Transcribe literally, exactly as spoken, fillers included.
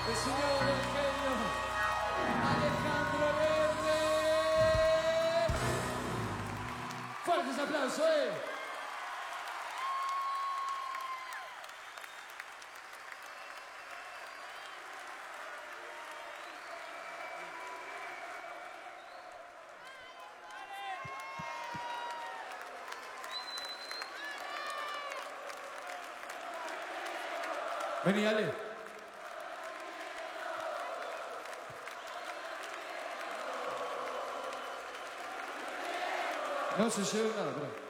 el señor, el genio, Alejandro Lerner. Fuertes aplausos, eh. Vení, Ale. No se lleve nada, bro.